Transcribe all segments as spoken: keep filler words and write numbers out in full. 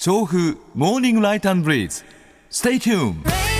調布モーニングライト&ブリーズ Stay tuned。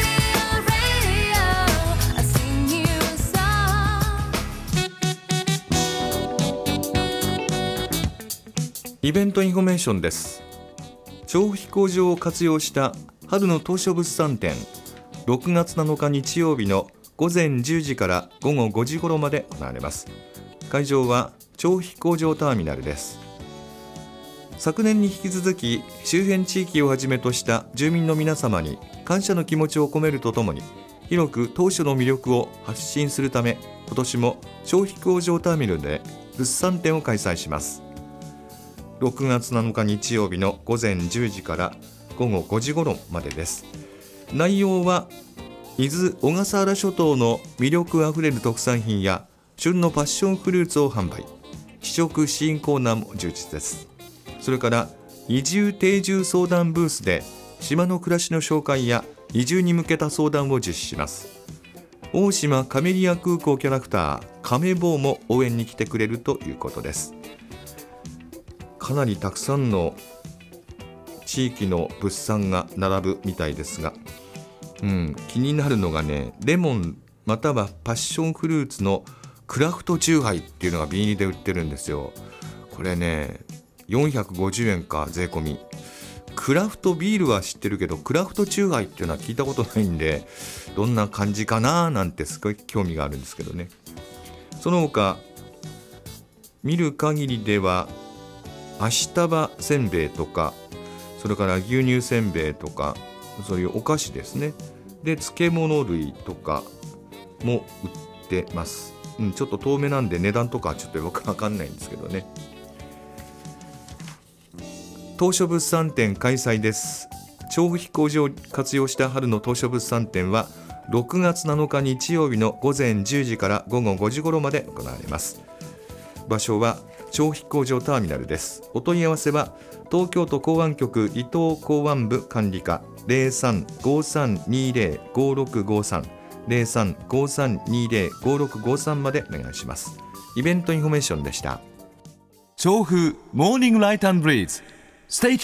イベントインフォメーションです。調布飛行場を活用した春の当初物産展、ろくがつなのか日曜日の午前じゅうじから午後ごじ頃まで行われます。会場は調布飛行場ターミナルです。昨年に引き続き周辺地域をはじめとした住民の皆様に感謝の気持ちを込めるとともに、広く当初の魅力を発信するため、今年も調布飛行場ターミナルで物産展を開催します。ろくがつなのか日曜日の午前じゅうじから午後ごじ頃までです。内容は伊豆小笠原諸島の魅力あふれる特産品や旬のパッションフルーツを販売、試食試飲コーナーも充実です。それから移住定住相談ブースで島の暮らしの紹介や移住に向けた相談を実施します。大島カメリア空港キャラクターカメボウも応援に来てくれるということです。かなりたくさんの地域の物産が並ぶみたいですが、うん、気になるのがね、レモンまたはパッションフルーツのクラフトチューハイっていうのが瓶入りで売ってるんですよ。これねよんひゃくごじゅうえんか税込み。クラフトビールは知ってるけどクラフトチューハイっていうのは聞いたことないんで、どんな感じかななんてすごい興味があるんですけどね。その他見る限りではアシタバせんべいとか、それから牛乳せんべいとか、そういうお菓子ですね。で漬物類とかも売ってます、うん、ちょっと遠目なんで値段とかちょっとよく分かんないんですけどね。当初物産展開催です。調布飛行場を活用した春の当初物産展はろくがつなのか日曜日の午前じゅうじから午後ごじ頃まで行われます。場所は調布飛行場ターミナルです。お問い合わせは東京都港湾局伊東港湾部管理課 ゼロさん ごさんにゼロ ごろくごさん ゼロさん ごさんにゼロ ごろくごさん までお願いします。イベントインフォメーションでした。 調布モーニングライト&ブリーズ Stay tuned。